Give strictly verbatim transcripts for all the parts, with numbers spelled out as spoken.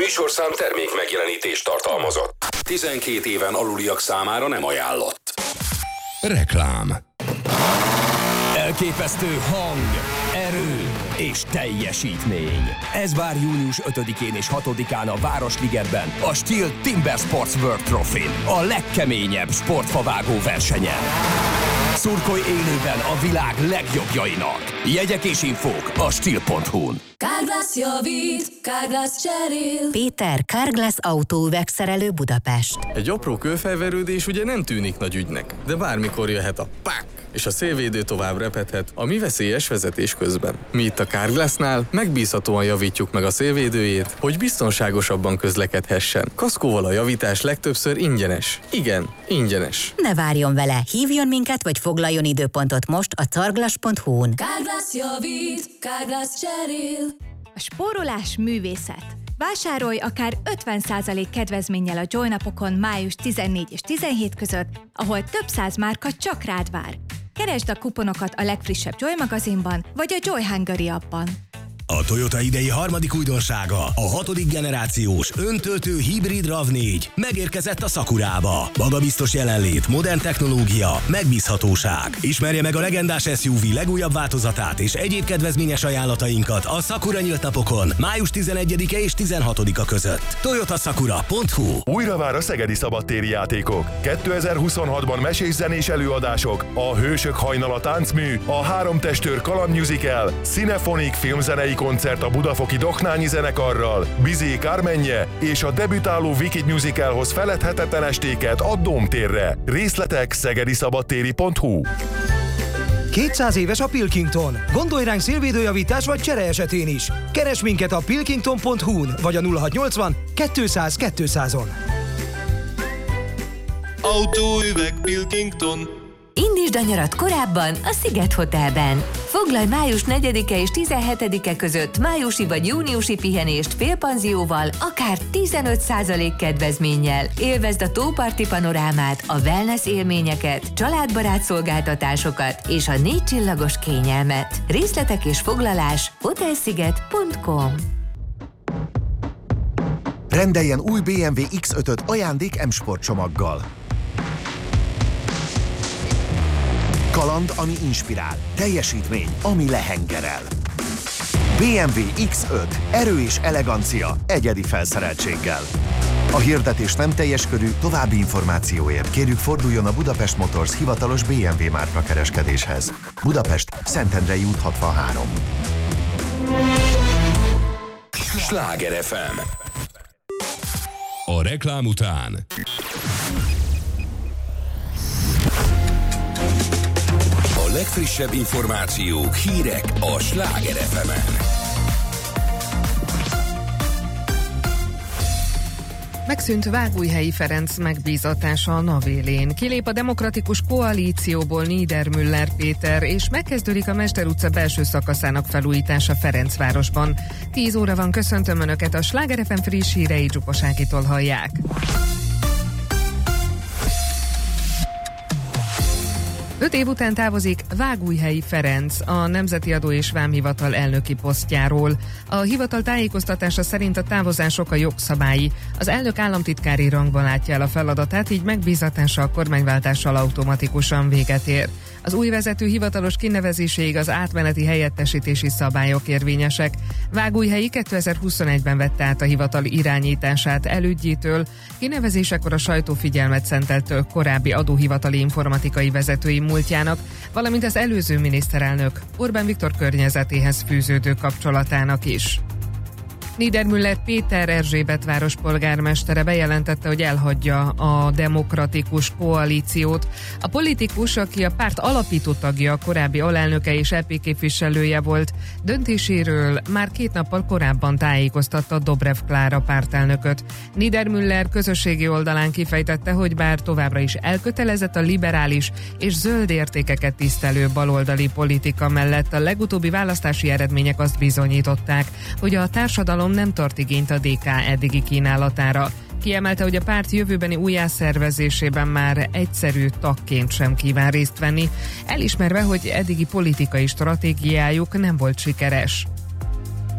műsorszám termék megjelenítést tartalmazott. tizenkét éven aluliak számára nem ajánlott. Reklám. Elképesztő hang, erő és teljesítmény. Ez vár június ötödikén és hatodikán a Városligetben, a Steel Timber Sports World Trophy-n, a legkeményebb sportfavágó versenyen. Szurkolj élőben a világ legjobbjainak. Jegyek és infók a steel pont hu-n. Carglass javít, Carglass cserél. Péter, Carglass autóüvegszerelő Budapest. Egy apró kőfelverődés ugye nem tűnik nagy ügynek, de bármikor jöhet a pák, és a szélvédő tovább repedhet a mi veszélyes vezetés közben. Mi itt a Carglassnál megbízhatóan javítjuk meg a szélvédőjét, hogy biztonságosabban közlekedhessen. Kaszkóval a javítás legtöbbször ingyenes. Igen, ingyenes. Ne várjon vele, hívjon minket, vagy foglaljon időpontot most a carglass pont hu-n. Carglass javít, Carglass cserél. A spórolás művészet. Vásárolj akár ötven százalék kedvezménnyel a Joy napokon május tizennégy és tizenhét között, ahol több száz márka csak rád vár. Keresd a kuponokat a legfrissebb Joy magazinban, vagy a Joy Hungary appban. A Toyota idei harmadik újdonsága, a hatodik generációs öntöltő hibrid ráv négy megérkezett a Sakurába. Magabiztos jelenlét, modern technológia, megbízhatóság. Ismerje meg a legendás es u vé legújabb változatát és egyéb kedvezményes ajánlatainkat a Sakura nyílt napokon május tizenegyedike és tizenhatodika között. toyota sakura pont hu. Újra vár a szegedi szabadtéri játékok. kétezer-huszonhatban mesés zenés előadások, a Hősök hajnala táncmű, a Három testőr kaland musical, Cinephonic filmzenei koncert a budafoki Doknányi zenekarral, Bizé Kármenje és a debütáló Wicked musicalhoz feledhetetlen estéket a Dómtérre. Részletek szegediszabadtéri pont hu. kétszáz éves a Pilkington. Gondolj ránk szélvédőjavítás vagy csere esetén is. Keres minket a pilkington pont hu-n vagy a nulla hatszáznyolcvan kétszáz kétszázon. Autóüveg Pilkington. Indítsd a nyarat korábban a Sziget Hotelben. Foglalj május negyedike és tizenhetedike között májusi vagy júniusi pihenést félpanzióval, akár tizenöt százalék kedvezménnyel. Élvezd a tóparti panorámát, a wellness élményeket, családbarát szolgáltatásokat és a négy csillagos kényelmet. Részletek és foglalás hotelsziget pont com. Rendeljen új bé em vé iksz ötöt ajándék M-Sport csomaggal. Kaland, ami inspirál. Teljesítmény, ami lehengerel. bé em vé iksz öt. Erő és elegancia. Egyedi felszereltséggel. A hirdetés nem teljes körű, további információért kérjük forduljon a Budapest Motors hivatalos bé em vé márka kereskedéshez. Budapest, Szentendrei út hatvanhárom. Sláger ef em. A reklám után a legfrissebb információk, hírek a Sláger ef emen. Megszűnt Vágújhelyi Ferenc megbízatása a NAV élén. Kilép a Demokratikus Koalícióból Niedermüller Péter, és megkezdődik a Mester utca belső szakaszának felújítása Ferencvárosban. tíz óra van, köszöntöm Önöket, a Sláger ef em friss hírei Zsupos Ágitól hallják. Öt év után távozik Vágújhelyi Ferenc a Nemzeti Adó és Vámhivatal elnöki posztjáról. A hivatal tájékoztatása szerint a távozás oka jogszabályi. Az elnök államtitkári rangban látja el a feladatát, így megbízatása a kormányváltással automatikusan véget ér. Az új vezető hivatalos kinevezéséig az átmeneti helyettesítési szabályok érvényesek. Vágújhelyi kétezer-huszonegyben vette át a hivatal irányítását elődjétől, kinevezésekor a sajtó figyelmet szentelt korábbi adóhivatali informatikai vezetői múltjának, valamint az előző miniszterelnök Orbán Viktor környezetéhez fűződő kapcsolatának is. Niedermüller Péter Erzsébetváros polgármestere bejelentette, hogy elhagyja a Demokratikus Koalíciót. A politikus, aki a párt alapító tagja, korábbi alelnöke és é pé képviselője volt, döntéséről már két nappal korábban tájékoztatta Dobrev Klára pártelnököt. Niedermüller közösségi oldalán kifejtette, hogy bár továbbra is elkötelezett a liberális és zöld értékeket tisztelő baloldali politika mellett, a legutóbbi választási eredmények azt bizonyították, hogy a társadalom nem tart igényt a dé ká eddigi kínálatára. Kiemelte, hogy a párt jövőbeni újjászervezésében már egyszerű tagként sem kíván részt venni, elismerve, hogy eddigi politikai stratégiájuk nem volt sikeres.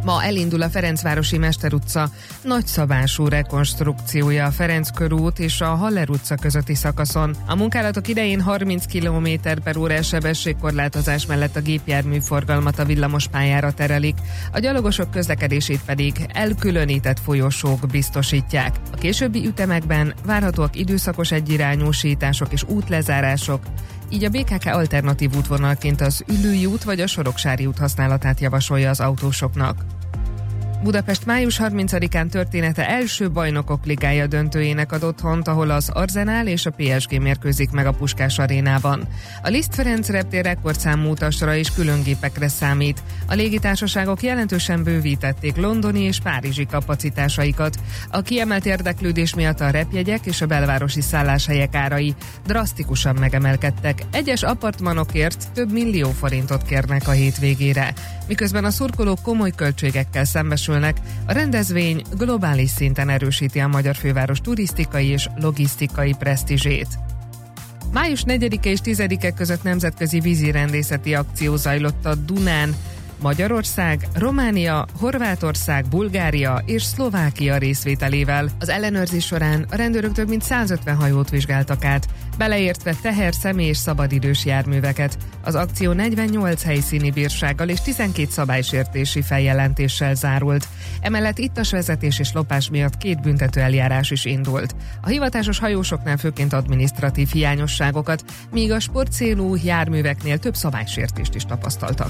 Ma elindul a Ferencvárosi Mester utca nagyszabású rekonstrukciója a Ferenc körút és a Haller utca közötti szakaszon. A munkálatok idején harminc kilométer per órás sebességkorlátozás mellett a gépjárműforgalmat a villamospályára terelik, a gyalogosok közlekedését pedig elkülönített folyosók biztosítják. A későbbi ütemekben várhatóak időszakos egyirányúsítások és útlezárások, így a bé ká ká alternatív útvonalként az Üllői út vagy a Soroksári út használatát javasolja az autósoknak. Budapest május harmincadikán története első Bajnokok Ligája döntőjének ad otthont, ahol az Arsenal és a pé es gé mérkőzik meg a Puskás arénában. A Liszt Ferenc reptér rekordszámú utasra és különgépekre számít. A légitársaságok jelentősen bővítették londoni és párizsi kapacitásaikat. A kiemelt érdeklődés miatt a repjegyek és a belvárosi szálláshelyek árai drasztikusan megemelkedtek. Egyes apartmanokért több millió forintot kérnek a hétvégére. Miközben a szurkolók komoly költségekkel szembesülnek, a rendezvény globális szinten erősíti a magyar főváros turisztikai és logisztikai presztízsét. május negyedike és tizedike között nemzetközi vízirendészeti akció zajlott a Dunán. Magyarország, Románia, Horvátország, Bulgária és Szlovákia részvételével. Az ellenőrzés során a rendőrök több mint százötven hajót vizsgáltak át, beleértve teher, személy és szabadidős járműveket. Az akció negyvennyolc helyszíni bírsággal és tizenkét szabálysértési feljelentéssel zárult. Emellett ittas vezetés és lopás miatt két büntető eljárás is indult. A hivatásos hajósoknál főként adminisztratív hiányosságokat, míg a sportcélú járműveknél több szabálysértést is tapasztaltak.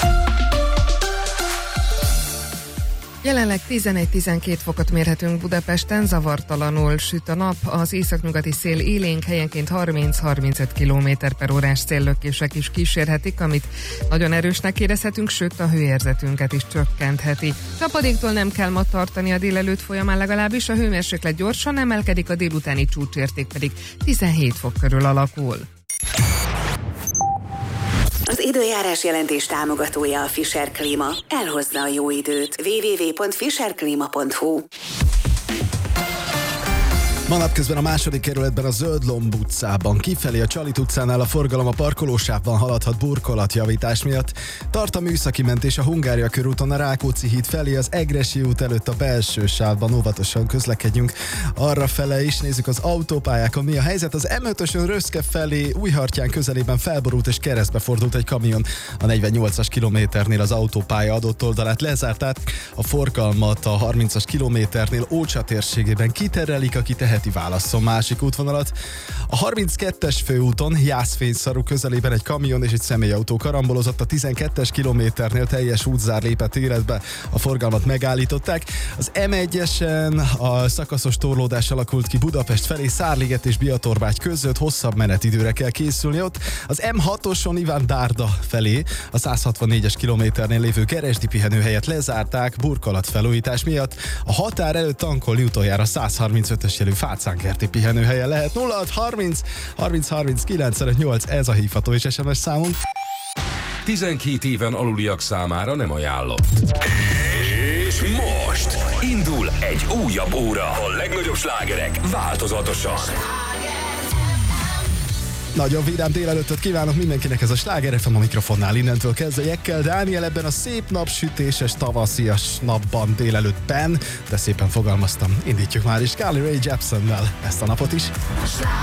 Jelenleg tizenegy-tizenkét fokot mérhetünk Budapesten, zavartalanul süt a nap, az északnyugati szél élénk, helyenként harminc-harmincöt kilométer per órás széllökések is kísérhetik, amit nagyon erősnek érezhetünk, sőt a hőérzetünket is csökkentheti. Csapadéktól nem kell ma tartani a délelőtt folyamán legalábbis, a hőmérséklet gyorsan emelkedik, a délutáni csúcsérték pedig tizenhét fok körül alakul. Az időjárás jelentés támogatója a Fischer Klima. Elhozza a jó időt. double-u double-u double-u pont fischer klima pont hu. Ma napközben a második kerületben a Zöldlomb utcában, kifelé a Csalit utcánál a forgalom a parkolósávban haladhat burkolatjavítás miatt. Tart a műszaki mentés a Hungária körúton a Rákóczi híd felé, az Egressy út előtt a belső sávban óvatosan közlekedjünk. Arra fele is nézzük az autópályákon, mi a helyzet. Az em ötösön Röszke felé Újhartyán közelében felborult és keresztbe fordult egy kamion. A negyvennyolcas kilométernél az autópálya adott oldalát lezárták. A forgalmat a harmincas kilométernél Ócsa térségében kiterelik, aki teheti válasszon másik útvonalat. A harminckettes főúton Jászfényszaru közelében egy kamion és egy személyautó karambolozott, a tizenkettes kilométernél teljes útzár lépett életbe, a forgalmat megállították. Az em egyesen a szakaszos torlódás alakult ki Budapest felé, Szárliget és Biatorbágy között, hosszabb menetidőre kell készülni ott. Az em hatoson Iván Dárda felé a száz hatvannégyes kilométernél lévő Keresdi pihenőhelyet lezárták burkolatfelújítás miatt. A határ előtt tankolni utoljára száz harmincötös jelű Fácánkerti pihenőhelyen lehet. Nulla hat harminc harminc harminc kilencvennyolc, ez a hívható és es em es számunk. tizenkét éven aluliak számára nem ajánlott. És most indul egy újabb óra. A legnagyobb slágerek változatosan. Nagyon vidám délelőttöt kívánok mindenkinek, ez a Sláger ef em, a mikrofonnál innentől kezdve Jekkel Dániel ebben a szép napsütéses, tavaszias napban délelőttben, de szépen fogalmaztam, indítjuk már is Carly Rae Jepsennel ezt a napot is.